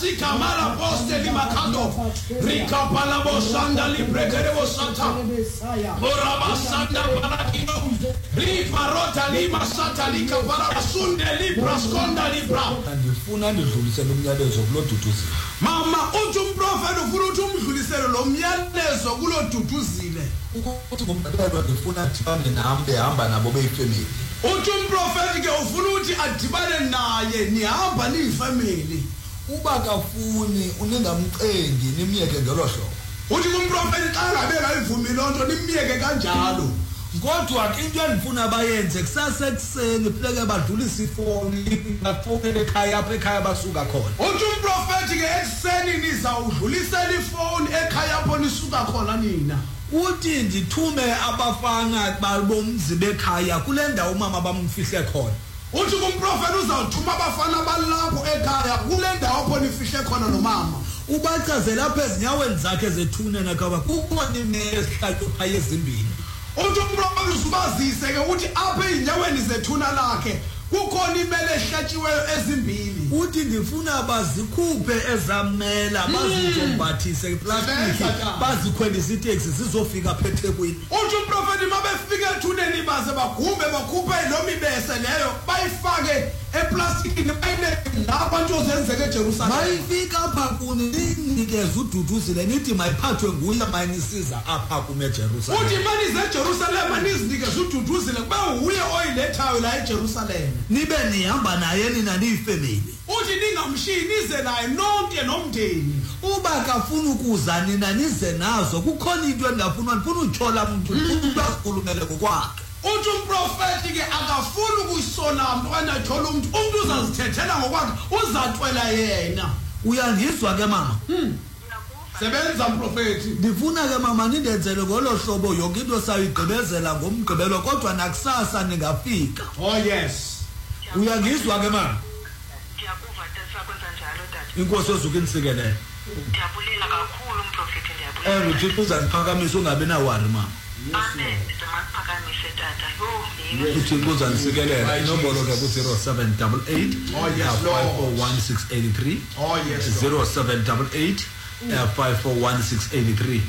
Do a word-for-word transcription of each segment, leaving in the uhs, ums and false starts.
Sikamala poste limakato. Rika palabo sanda librekerebo sata. Boraba sanda parakino. Riparota lima sata lika parasunde libra skonda libra. Andifuna ndidlulisele umyalezo kuloduduzile. Mama uthi umprofeti ufuna uthi umdlulisele lo myalezo kuloduduzile. Uthi ngumntwana ndifuna thibane nahambe hamba nabo beyifamily. Uthi umprofeti ke ufuna uthi adibane naye nihamba niyifamily. Uba kafuni uningamcengi nimiyeke ngelo hlobo. Uthi kumprofeti xa ngabe ngayivumi lonto nimiyeke kanjalo. Kodwa ke into endifuna bayenze kusasa ekseni pleke badlulisa ifoni bafowunele ekhaya apha ekhaya basuka khona. Uthi umprofeti ke ekseni nizawudlulisela ifoni ekhaya apho nisuka khona nina. Uthi ndithume abafana balomzi bekhaya kule ndawo umama bamfihle khona. Uthi kumprofeti uzawuthuma abafana balapho ekhaya kule ndawo apho nifihle khona nomama. Ubachazela lapha ezinyaweni zakhe zethune nakaba kukhona imesihlalo phaya ezimbini. Uthi umprofeti uzubazise ke uthi apha ezinyaweni zethuna lakhe kukhona imele ehlatshiweyo ezimbili. Uthi ndifuna bazikhuphe ezamela bazizombathise eplastic bazikhwelisa itaxi zizofika phethekwini. Uthi umprofeti mabefika ethuneni baze bagumbe bakhuphe lo mibese leyo bayifake eplasticini bayine labantu ozenzeke eJerusalem. Bayifika apha kuni ninikeze ududuzile nithi mayiphathwe nguye mayinisiza apha kume eJerusalem. Uthi mani ze Jerusalem nizinikeze ududuzile kube uye oyilethayo la eJerusalem. Nibe nihamba naye nina niyifamily. Uthi ningamshiyi nize naye nonke nomndeni. Uba kafuna ukuza nina nize nazo kukhona into engafuna ndifuna utshola umuntu umuntu asikhulumele ngokwakhe. Uthi umprofeti ke akafuni ukuyisola umuntu anatshola umuntu umuntu uzazithethela ngokwakhe uzatwela yena. Uyangizwa ke mama? Hmm. Sebenza umprofeti. Ndifuna ke mama nindenzele ngolo hlobo yonke into sayigqibezela ngomgqibelo kodwa nakusasa ningafika. Oh yes. Uyangizwa ke mama? Ndiyakuva tasakwenza njalo tata. Inkosi ozuke insikelele. Ndiyabulela kakhulu umprofeti ndiyabulela. Eh uthi uzaniphakamisa ungabe na worry mama. Amen. Ndizamaphakamisa tata. Yo, uthi uzanisikelele inombolo ke ku zero seven eight eight five four one six eight three. Oh yes. zero seven eight eight five four one six eight three.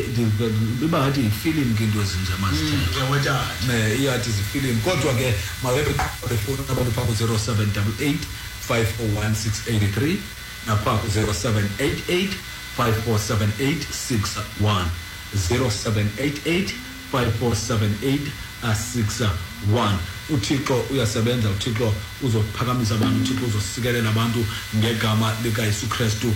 Biba ngathi ifilm ke into ezinje manje. Yewetha. Ne iyathi izifilm kodwa ke mawebe phone abantu pha ku zero seven eight eight five four one six eight three napha ku zero seven eight eight five four seven eight six one zero seven eight eight five four seven eight six one. uThixo uyasebenza, uThixo uzophakamisa abantu, uThixo uzosikelela abantu ngegama lika Yesu Kristu.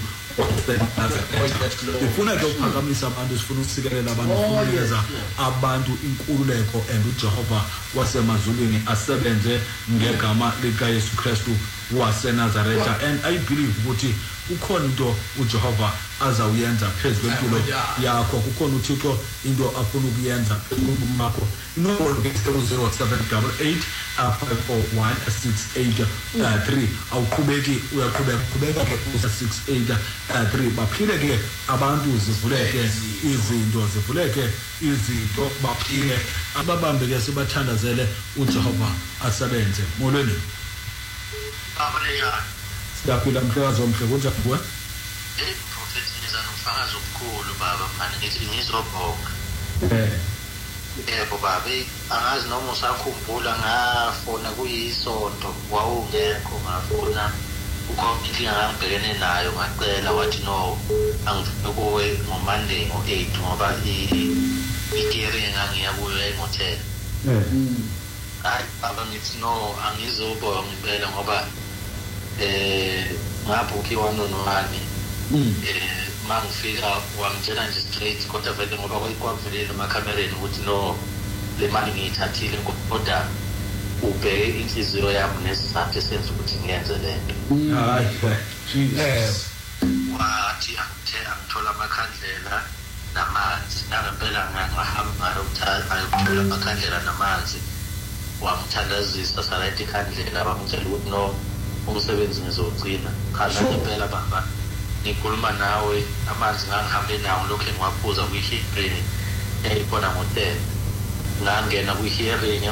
Sifuna ke ukuphakamisa abantu, sifuna usikelela abantu, ukunikeza abantu inkululeko and uJehova wasemazulwini asebenze ngegama lika Yesu Kristu waseNazaretha. And I believe ukuthi ukhona into uJehova azawuyenza phezulu kwempilo yakho, kukhona uThixo into afuna ukuyenza phezulu kumakho. Inombolo ke zero seven eight eight five four one six eight three. awuqhubeki uyaqhubeka qhubeka ke ku six eight three. baphile ke abantu, zivuleke izinto, zivuleke izinto, baphile ababambe ke sibathandazele uJehova asebenze. Molweni Abaleka. Siyaphila mhlekazi omhle kunjani kuwe? Eh prophet nizana umfakazi omkhulu baba manje ngithi ngizobonga. Eh. Yebo baba, angazi noma usakhumbula ngafona kuyisonto wawungekho ngafona ukhona inkinga ngangibhekene nayo ngacela wathi no angifike kuwe ngoMonday ngo eight ngoba i-hearing engangiya kuyo yayimothela. Eh. Hayi baba ngithi no angizobonga ngempela ngoba eh ngabhukiwa nonwani. eh mangifika wangitshela nje straight kodwa vele ngoba kwakuvelele emakhamereni ukuthi no le mali ngiyithathile kodwa ubheke inhliziyo yami nesizathu esenza ukuthi ngiyenze lento. Hayi Jesus. Wathi angithe angithola amakhandlela namanzi nangempela ngahamba ngayokuthatha ayokuthola amakhandlela namanzi. Wamthandazisa salayithi ikhandlela bamtshela ukuthi no umsebenzi ngizogcina khala ngempela baba ngikhuluma nawe amanzi ngangihambe nawo lokho engiwaphuza kwi-hearing eyayibona ngo ten ngangena kwi-hearing